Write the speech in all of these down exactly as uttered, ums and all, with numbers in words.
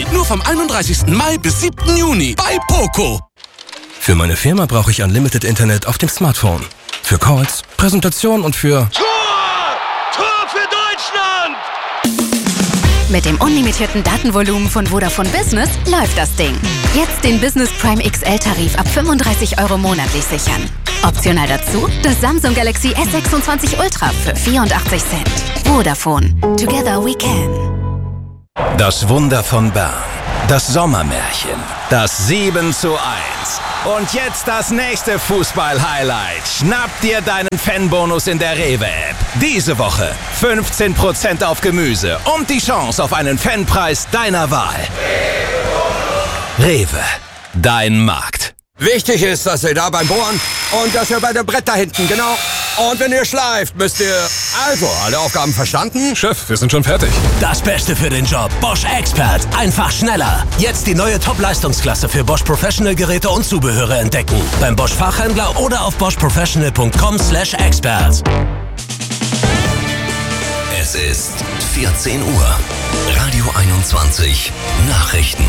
Nur vom einunddreißigsten Mai bis siebten Juni bei Poco. Für meine Firma brauche ich Unlimited Internet auf dem Smartphone. Für Calls, Präsentation und für... Tor! Tor für Deutschland! Mit dem unlimitierten Datenvolumen von Vodafone Business läuft das Ding. Jetzt den Business Prime X L-Tarif ab fünfunddreißig Euro monatlich sichern. Optional dazu das Samsung Galaxy S sechsundzwanzig Ultra für vierundachtzig Cent. Vodafone. Together we can. Das Wunder von Bern. Das Sommermärchen. Das sieben zu eins. Und jetzt das nächste Fußball-Highlight. Schnapp dir deinen Fanbonus in der Rewe-App. Diese Woche fünfzehn Prozent auf Gemüse und die Chance auf einen Fanpreis deiner Wahl. Rewe, dein Markt. Wichtig ist, dass ihr da beim Bohren und dass ihr bei dem Brett da hinten, genau. Und wenn ihr schleift, müsst ihr... Also, alle Aufgaben verstanden? Chef, wir sind schon fertig. Das Beste für den Job. Bosch Expert. Einfach schneller. Jetzt die neue Top-Leistungsklasse für Bosch Professional Geräte und Zubehöre entdecken. Beim Bosch Fachhändler oder auf bosch professional punkt com slash expert. Es ist vierzehn Uhr. Radio einundzwanzig. Nachrichten.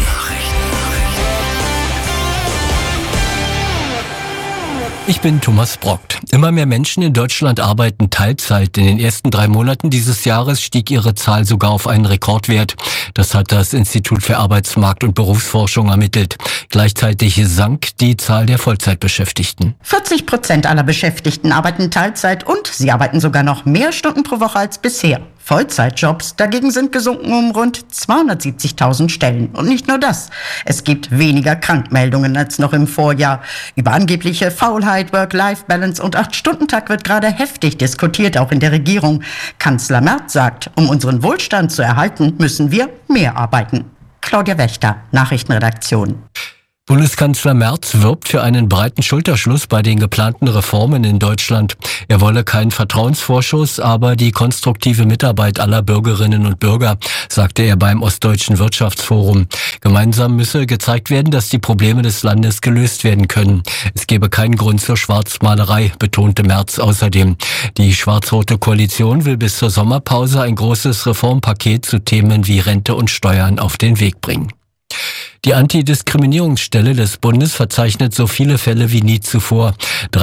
Ich bin Thomas Brockt. Immer mehr Menschen in Deutschland arbeiten Teilzeit. In den ersten drei Monaten dieses Jahres stieg ihre Zahl sogar auf einen Rekordwert. Das hat das Institut für Arbeitsmarkt- und Berufsforschung ermittelt. Gleichzeitig sank die Zahl der Vollzeitbeschäftigten. vierzig Prozent aller Beschäftigten arbeiten Teilzeit und sie arbeiten sogar noch mehr Stunden pro Woche als bisher. Vollzeitjobs dagegen sind gesunken um rund zweihundertsiebzigtausend Stellen. Und nicht nur das. Es gibt weniger Krankmeldungen als noch im Vorjahr. Über angebliche Faulheit, Work-Life-Balance und acht-Stunden-Tag wird gerade heftig diskutiert, auch in der Regierung. Kanzler Merz sagt, um unseren Wohlstand zu erhalten, müssen wir mehr arbeiten. Claudia Wächter, Nachrichtenredaktion. Bundeskanzler Merz wirbt für einen breiten Schulterschluss bei den geplanten Reformen in Deutschland. Er wolle keinen Vertrauensvorschuss, aber die konstruktive Mitarbeit aller Bürgerinnen und Bürger, sagte er beim Ostdeutschen Wirtschaftsforum. Gemeinsam müsse gezeigt werden, dass die Probleme des Landes gelöst werden können. Es gebe keinen Grund zur Schwarzmalerei, betonte Merz außerdem. Die schwarz-rote Koalition will bis zur Sommerpause ein großes Reformpaket zu Themen wie Rente und Steuern auf den Weg bringen. Die Antidiskriminierungsstelle des Bundes verzeichnet so viele Fälle wie nie zuvor.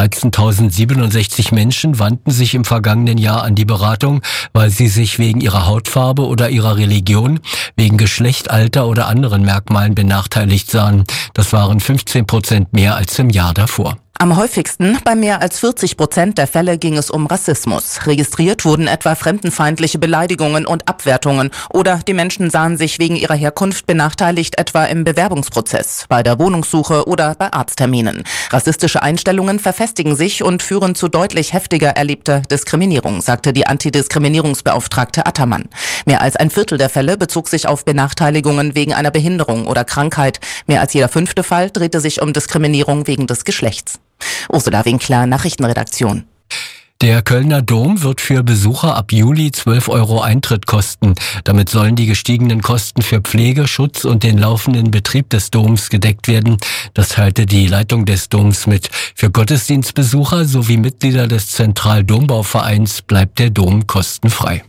dreizehntausendsiebenundsechzig Menschen wandten sich im vergangenen Jahr an die Beratung, weil sie sich wegen ihrer Hautfarbe oder ihrer Religion, wegen Geschlecht, Alter oder anderen Merkmalen benachteiligt sahen. Das waren fünfzehn Prozent mehr als im Jahr davor. Am häufigsten, bei mehr als vierzig Prozent der Fälle, ging es um Rassismus. Registriert wurden etwa fremdenfeindliche Beleidigungen und Abwertungen oder die Menschen sahen sich wegen ihrer Herkunft benachteiligt, etwa im Bewerbungsprozess, bei der Wohnungssuche oder bei Arztterminen. Rassistische Einstellungen verfestigen sich und führen zu deutlich heftiger erlebter Diskriminierung, sagte die Antidiskriminierungsbeauftragte Attermann. Mehr als ein Viertel der Fälle bezog sich auf Benachteiligungen wegen einer Behinderung oder Krankheit. Mehr als jeder fünfte Fall drehte sich um Diskriminierung wegen des Geschlechts. Ursula Winkler, Nachrichtenredaktion. Der Kölner Dom wird für Besucher ab Juli zwölf Euro Eintritt kosten. Damit sollen die gestiegenen Kosten für Pflege, Schutz und den laufenden Betrieb des Doms gedeckt werden. Das teilte die Leitung des Doms mit. Für Gottesdienstbesucher sowie Mitglieder des Zentraldombauvereins bleibt der Dom kostenfrei.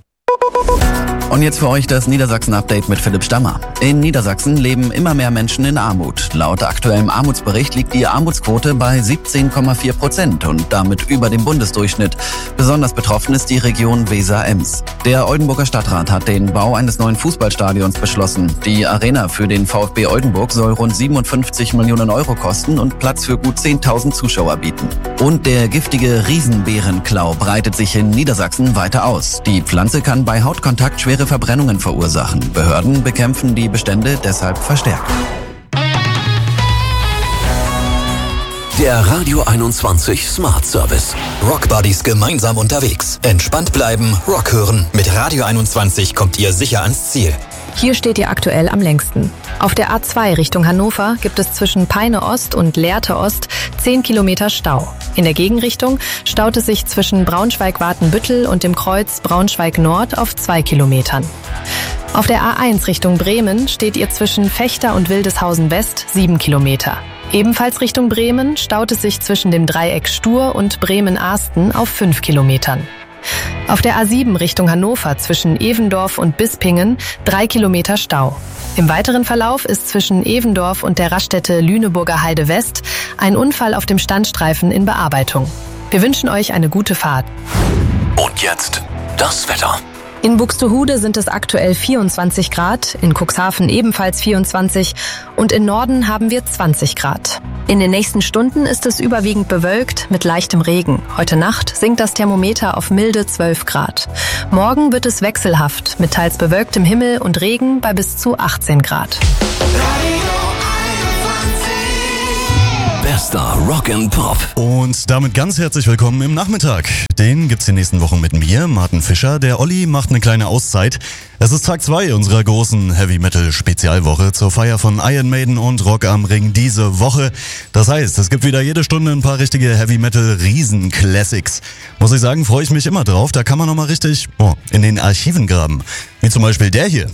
Und jetzt für euch das Niedersachsen-Update mit Philipp Stammer. In Niedersachsen leben immer mehr Menschen in Armut. Laut aktuellem Armutsbericht liegt die Armutsquote bei siebzehn Komma vier Prozent und damit über dem Bundesdurchschnitt. Besonders betroffen ist die Region Weser-Ems. Der Oldenburger Stadtrat hat den Bau eines neuen Fußballstadions beschlossen. Die Arena für den VfB Oldenburg soll rund siebenundfünfzig Millionen Euro kosten und Platz für gut zehntausend Zuschauer bieten. Und der giftige Riesenbeerenklau breitet sich in Niedersachsen weiter aus. Die Pflanze kann bei Hautkontakt schwere Verbrennungen verursachen. Behörden bekämpfen die Bestände deshalb verstärkt. Der Radio einundzwanzig Smart Service. Rock Buddies gemeinsam unterwegs. Entspannt bleiben, Rock hören. Mit Radio einundzwanzig kommt ihr sicher ans Ziel. Hier steht ihr aktuell am längsten. Auf der A zwei Richtung Hannover gibt es zwischen Peine Ost und Lehrte Ost zehn Kilometer Stau. In der Gegenrichtung staut es sich zwischen Braunschweig-Watenbüttel und dem Kreuz Braunschweig-Nord auf zwei Kilometern. Auf der A eins Richtung Bremen steht ihr zwischen Vechta und Wildeshausen West sieben Kilometer. Ebenfalls Richtung Bremen staut es sich zwischen dem Dreieck Stur und Bremen-Ahsten auf fünf Kilometern. Auf der A sieben Richtung Hannover zwischen Evendorf und Bispingen drei Kilometer Stau. Im weiteren Verlauf ist zwischen Evendorf und der Raststätte Lüneburger Heide West ein Unfall auf dem Standstreifen in Bearbeitung. Wir wünschen euch eine gute Fahrt. Und jetzt das Wetter. In Buxtehude sind es aktuell vierundzwanzig Grad, in Cuxhaven ebenfalls vierundzwanzig und in Norden haben wir zwanzig Grad. In den nächsten Stunden ist es überwiegend bewölkt mit leichtem Regen. Heute Nacht sinkt das Thermometer auf milde zwölf Grad. Morgen wird es wechselhaft mit teils bewölktem Himmel und Regen bei bis zu achtzehn Grad. Bester Rock and Pop. Und damit ganz herzlich willkommen im Nachmittag. Den gibt's die nächsten Wochen mit mir, Martin Fischer. Der Olli macht eine kleine Auszeit. Es ist Tag zwei unserer großen Heavy Metal Spezialwoche zur Feier von Iron Maiden und Rock am Ring diese Woche. Das heißt, es gibt wieder jede Stunde ein paar richtige Heavy Metal Riesen Classics. Muss ich sagen, freue ich mich immer drauf. Da kann man nochmal richtig oh, in den Archiven graben. Wie zum Beispiel der hier.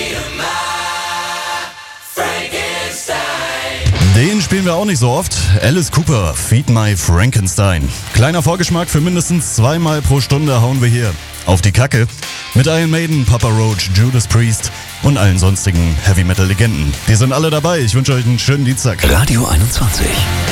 Den spielen wir auch nicht so oft. Alice Cooper, Feed My Frankenstein. Kleiner Vorgeschmack, für mindestens zweimal pro Stunde hauen wir hier auf die Kacke. Mit Iron Maiden, Papa Roach, Judas Priest und allen sonstigen Heavy Metal Legenden. Die sind alle dabei. Ich wünsche euch einen schönen Dienstag. Radio einundzwanzig.